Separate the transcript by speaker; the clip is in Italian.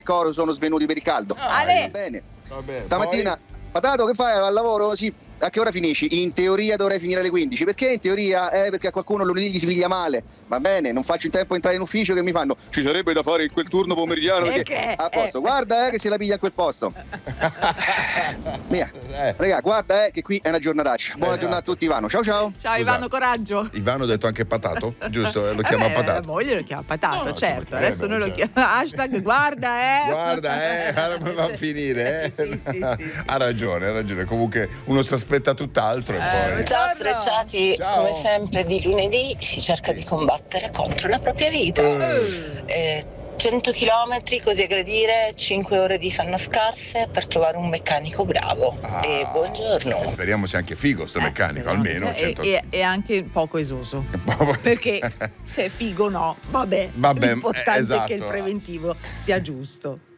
Speaker 1: coro sono svenuti per il caldo.
Speaker 2: Ale.
Speaker 1: Bene.
Speaker 3: Vabbè,
Speaker 1: Stamattina, Patato, che fai al lavoro? Sì. A che ora finisci? In teoria dovrei finire alle 15. Perché in teoria? Perché a qualcuno lunedì gli si piglia male. Va bene, non faccio in tempo a entrare in ufficio, che mi fanno? Ci sarebbe da fare in quel turno pomeridiano. Perché a posto, guarda che se la piglia a quel posto. Via. Raga, guarda che qui è una giornataccia. Buona giornata a tutti, Ivano. Ciao ciao.
Speaker 2: Ciao Ivano, coraggio.
Speaker 3: Ivano ha detto anche Patato, giusto? Lo chiama Patato.
Speaker 2: La moglie lo chiama Patato,
Speaker 3: No,
Speaker 2: certo.
Speaker 3: credo,
Speaker 2: Adesso noi lo
Speaker 3: cioè.
Speaker 2: chiamiamo hashtag
Speaker 3: Guarda, come va a finire,
Speaker 2: Sì.
Speaker 3: Ha ragione. Comunque uno si aspetta tutt'altro e poi.
Speaker 4: Ciao Sfrecciati,
Speaker 3: Ciao.
Speaker 4: come sempre di lunedì si cerca di combattere contro la propria vita. 100 km così aggredire, 5 ore di sonno scarse per trovare un meccanico bravo. E buongiorno.
Speaker 3: Speriamo sia anche figo sto meccanico, almeno.
Speaker 2: E anche poco esoso. Perché se è figo no, vabbè. L'importante è che il
Speaker 3: esatto.
Speaker 2: preventivo sia giusto.